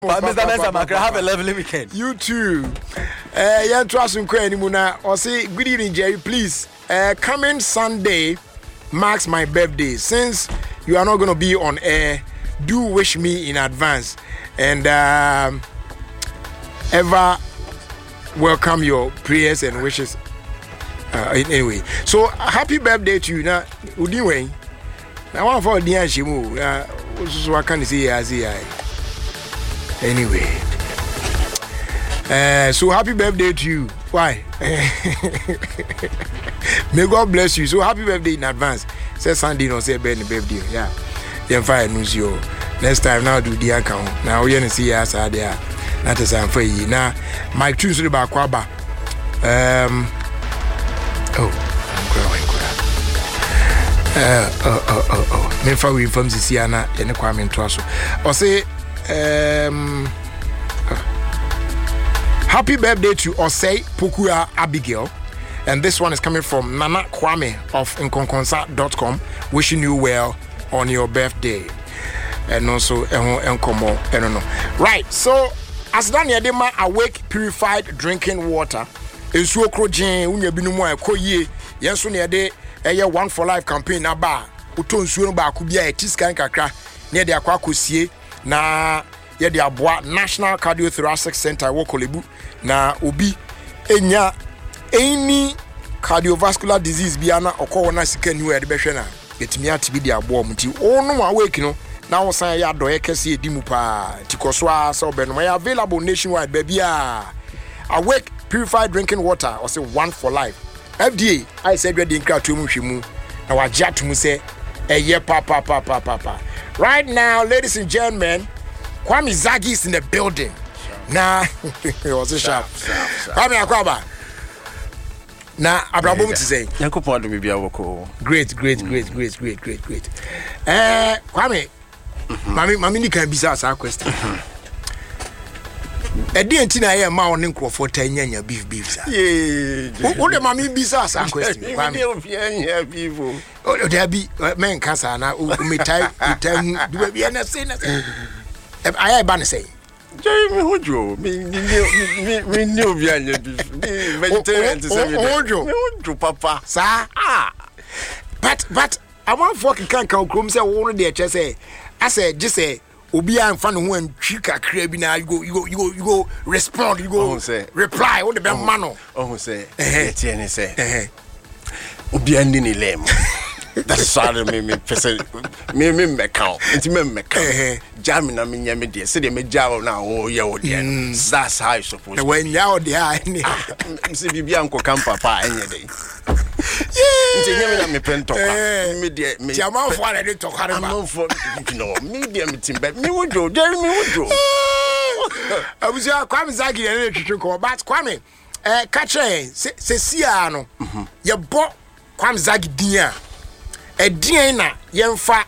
Mr. Mensa Makra, have a lovely weekend. You too. Yeah, trust in Muna. Or say, good evening, Jerry. Please, coming Sunday marks my birthday. Since you are not going to be on air, do wish me in advance and ever welcome your prayers and wishes. Anyway, so happy birthday to you. Now, Udiwe. Now, one for the Anshimu. So I can say as anyway, so happy birthday to you. Why? May God bless you. So happy birthday in advance. Say Sunday, no say birthday. Yeah, yeah. Fire news you. Next time now do the account. Now we gonna see us out there. That is for you. Now, Mike choose the back kwaba. Me fa we from Sisiana ene Kwame Ntoaso. Or say happy birthday to Osei Pokua Abigail. And this one is coming from Nana Kwame of Nkonkonsa.com. Wishing you well on your birthday. And also Enkomo. I don't know. Right, so as Daniel Dema awake purified drinking water. Ensuo krojen unya binumu ekoye. Yenso ne de eye one for life campaign na ba. Uto nsuo no ba ku bia etiskan kakra. Ne de akwa kosie na ye de aboa National Cardiothoracic Center Wokolebu na obi enya any cardiovascular disease bia na okwo na sika ni we de behwe na etimi atibi de aboa muti onu awake no na wo san ya do ye kese edimu pa tikoso a so be no ya available nationwide babia awake purified drinking water or say one for life. FDA I said we dey nkra to mu hwemu na wagya to mu say eye pa. Right now, ladies and gentlemen, Kwame Zagi is in the building. Nah, it was a sharp. Kwame Akwaba. Nah, Abraham to say. Yankopon do be awoko. Great. Kwame, mami ni kan bisa sa question. Edi entina ye ma on nkrofo tanyanya beef sa. Wo de mami bisa sa question. Kwame obi anya beef o de bi men kasa na o metai do bi na say na. I ban say. Jerry me hojo. Me ni obi anya beef. Vegetarian to say me. Hojo papa. Sa But I want for kan krom say wo de che say. I say just say obi an fa no ho antwi kakra bi na you go respond, you go reply on the be man no say tie ni say obi an ni lem. That's sorry me person me count enti me count jam na me nya me de say me jaw na wo ye wo de that's how you supposed to when ya wo de ani say bibia nko kan papa enye de enti nya me na me pento me de me jama fo ala de tokare ba am for no me de me timbe me wojo Jerry me wojo abuja Kwame Zagi na twetwe ko but Kwame kache se sia no ye bo Kwame Zagi dia Edien na yemfa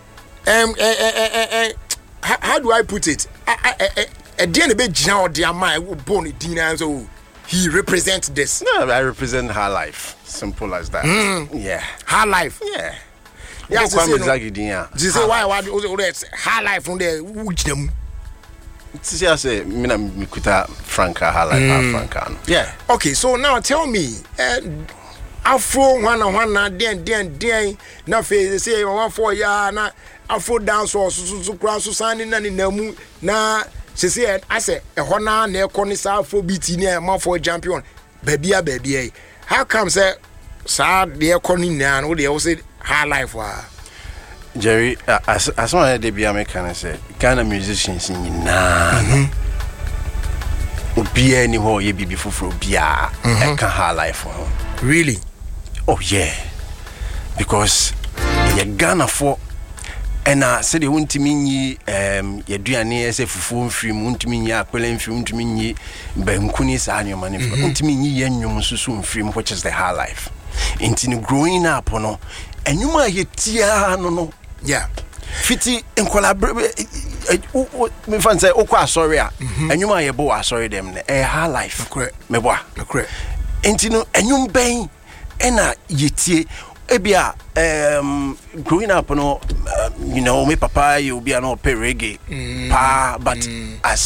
how do I put it? Edien be gina odi ama born Edina so he represents this. No, I represent her life. Simple as that. Yeah. Her life. Yeah. Yeah, Kwame Zagi dia. Just say why her life from there ugina mu. See I say me na me kuta Franca her life Franca. Yeah. Okay, so now tell me Afro wana den na fe say 14 ya na Afro dance so kura so sani na namu na say I say ho na ekoni sa Afro beat ni ma for champion babia how come say sa de ekoni na no de say high life wa Jerry as one dey be American say Ghana musicians ni na obi any ho ye bibi fufuro bia e can high life really. Oh yeah, because in Ghana for and say they want to mean ye duane as a fufu film want to mean ya kwelen film want to mean ye benkuni sa anyo money want to mean ye nyum susu film which is the high life in growing up no enyuma ye tia no yeah fiti in collaborate me fan say okwa sorry a enyuma ye bo sorry them a high life me boa correct intino enyum ben ena yetie ebia growing up no you know me papa you be an opera reggae pa but as